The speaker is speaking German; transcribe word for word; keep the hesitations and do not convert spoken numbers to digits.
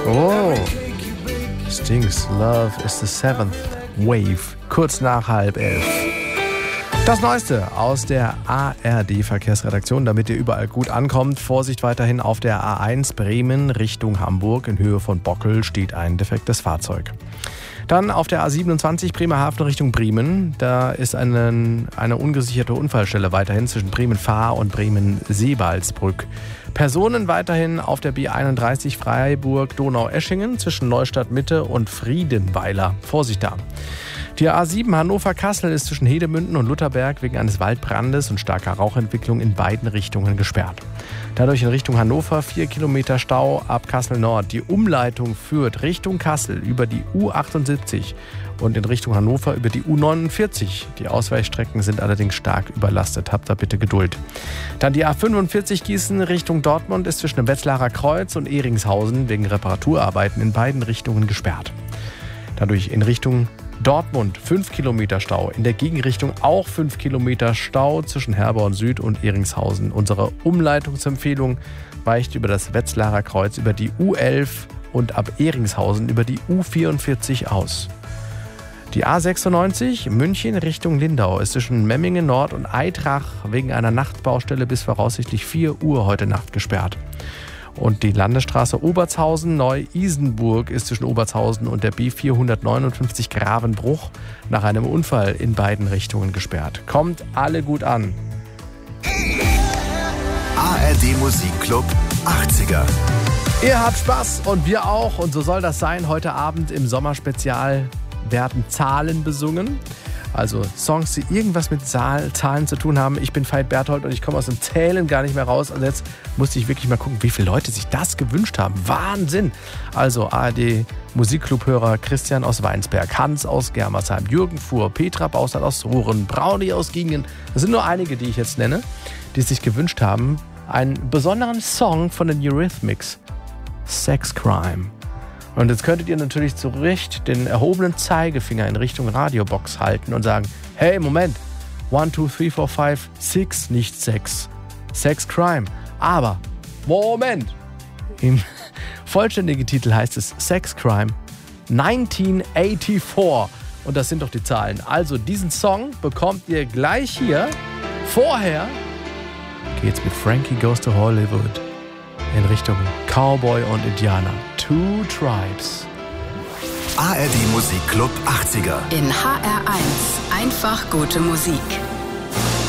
Oh, Stings Love is the Seventh Wave, kurz nach halb elf. Das Neueste aus der A R D-Verkehrsredaktion, damit ihr überall gut ankommt. Vorsicht weiterhin auf der A eins Bremen Richtung Hamburg. In Höhe von Bockel steht ein defektes Fahrzeug. Dann auf der A siebenundzwanzig Bremerhaven Richtung Bremen. Da ist eine, eine ungesicherte Unfallstelle weiterhin zwischen Bremen-Fahr und Bremen-Seebaldsbrück. Personen weiterhin auf der B einunddreißig Freiburg-Donau-Eschingen zwischen Neustadt-Mitte und Friedenweiler. Vorsicht da. Die A sieben Hannover-Kassel ist zwischen Hedemünden und Lutherberg wegen eines Waldbrandes und starker Rauchentwicklung in beiden Richtungen gesperrt. Dadurch in Richtung Hannover vier Kilometer Stau ab Kassel Nord. Die Umleitung führt Richtung Kassel über die U achtundsiebzig und in Richtung Hannover über die U neunundvierzig. Die Ausweichstrecken sind allerdings stark überlastet. Habt da bitte Geduld. Dann die A fünfundvierzig Gießen Richtung Dortmund ist zwischen dem Wetzlarer Kreuz und Ehringshausen wegen Reparaturarbeiten in beiden Richtungen gesperrt. Dadurch in Richtung Dortmund fünf Kilometer Stau, in der Gegenrichtung auch fünf Kilometer Stau zwischen Herborn Süd und Ehringshausen. Unsere Umleitungsempfehlung weicht über das Wetzlarer Kreuz über die U elf und ab Ehringshausen über die U vierundvierzig aus. Die A sechsundneunzig München Richtung Lindau ist zwischen Memmingen Nord und Eitrach wegen einer Nachtbaustelle bis voraussichtlich vier Uhr heute Nacht gesperrt. Und die Landesstraße Obertshausen-Neu-Isenburg ist zwischen Obertshausen und der B vierhundertneunundfünfzig Gravenbruch nach einem Unfall in beiden Richtungen gesperrt. Kommt alle gut an. A R D Musikclub achtziger. Ihr habt Spaß und wir auch. Und so soll das sein. Heute Abend im Sommerspezial werden Zahlen besungen. Also Songs, die irgendwas mit Zahl, Zahlen zu tun haben. Ich bin Veit Berthold und ich komme aus dem Zählen gar nicht mehr raus. Und jetzt musste ich wirklich mal gucken, wie viele Leute sich das gewünscht haben. Wahnsinn! Also A R D Musikclub-Hörer Christian aus Weinsberg, Hans aus Germersheim, Jürgen Fuhr, Petra Bausat aus Ruhren, Brauni aus Gingen. Das sind nur einige, die ich jetzt nenne, die sich gewünscht haben, einen besonderen Song von den Eurythmics, Sex Crime. Und jetzt könntet ihr natürlich zu Recht den erhobenen Zeigefinger in Richtung Radiobox halten und sagen, hey, Moment, one, two, three, four, five, six, nicht sechs. Sex Crime. Aber, Moment, im vollständigen Titel heißt es Sex Crime neunzehnhundertvierundachtzig. Und das sind doch die Zahlen. Also diesen Song bekommt ihr gleich hier. Vorher geht's mit Frankie Goes to Hollywood in Richtung Cowboy und Indianer. Two Tribes. A R D Musikclub achtziger. In H R eins. Einfach gute Musik.